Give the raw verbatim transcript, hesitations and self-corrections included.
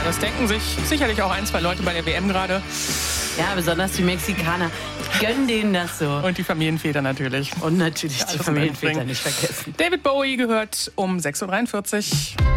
das denken sich sicherlich auch ein, zwei Leute bei der W M gerade. Ja, besonders die Mexikaner. Gönnen denen das so. Und die Familienväter natürlich. Und natürlich Ja, die alles Familienväter mitbringen. nicht vergessen. David Bowie gehört um sechs Uhr dreiundvierzig.